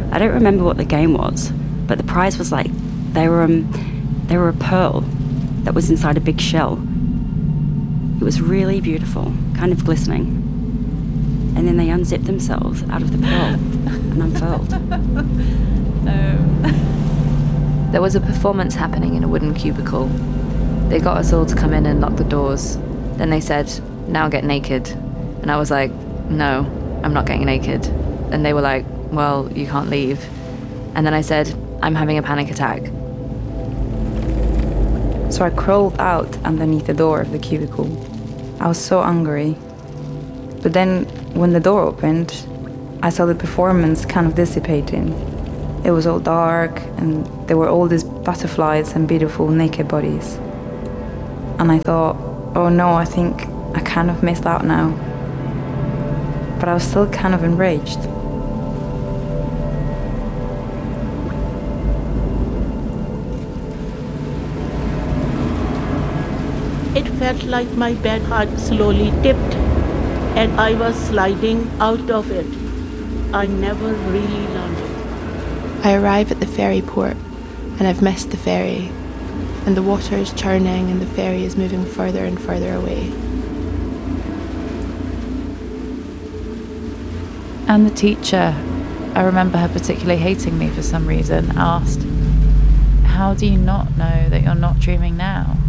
I don't remember what the game was, but the prize was like, they were a pearl that was inside a big shell. It was really beautiful, kind of glistening. And then they unzipped themselves out of the pearl and unfurled. There was a performance happening in a wooden cubicle. They got us all to come in and lock the doors. Then they said, now get naked. And I was like, no, I'm not getting naked. And they were like, well, you can't leave. And then I said, I'm having a panic attack. So I crawled out underneath the door of the cubicle. I was so hungry. But then when the door opened, I saw the performance kind of dissipating. It was all dark and there were all these butterflies and beautiful naked bodies. And I thought, oh no, I think I kind of missed out now. But I was still kind of enraged. It felt like my bed had slowly tipped and I was sliding out of it. I never really landed. I arrive at the ferry port and I've missed the ferry, and the water is churning and the ferry is moving further and further away. And the teacher, I remember her particularly hating me for some reason, asked, how do you not know that you're not dreaming now?